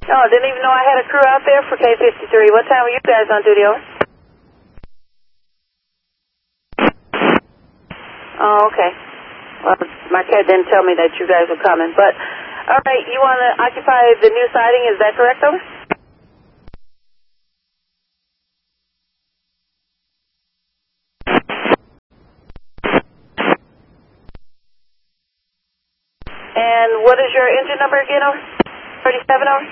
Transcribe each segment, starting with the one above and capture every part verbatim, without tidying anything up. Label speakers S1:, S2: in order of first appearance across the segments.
S1: Oh, didn't even know I had a crew out there for K fifty-three. What time were you guys on duty, over? Oh, okay. Well, my cat didn't tell me that you guys were coming. But, all right, you want to occupy the new siding, is that correct, over? And what is your engine number again, over? thirty-seven, over?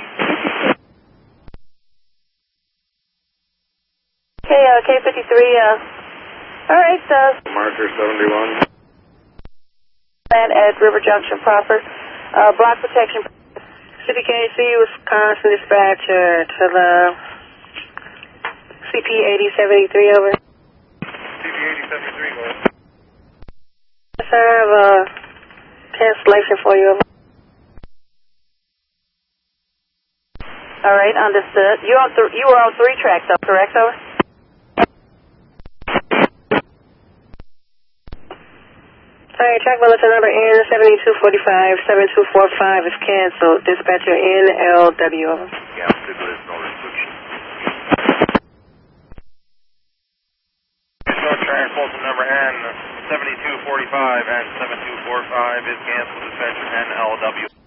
S1: Okay, uh, K fifty-three, uh, all right, uh...
S2: Marker seventy-one.
S1: Land at River Junction proper, uh, block protection.
S3: City K C, Wisconsin dispatcher to the C P eighty seventy-three, over.
S2: C P eighty seventy-three, go ahead.
S3: Yes, sir, I have a cancellation for you, over.
S1: All right, understood. You on th you were on three tracks, though, correct, over?
S3: All right, track bulletin number N seventy-two forty-five, seventy-two forty-five is canceled. Dispatcher N L W, over.
S2: Yeah, particular is no restriction. So track bulletin number N seventy-two forty-five and seventy-two forty-five is canceled. Dispatcher N L W.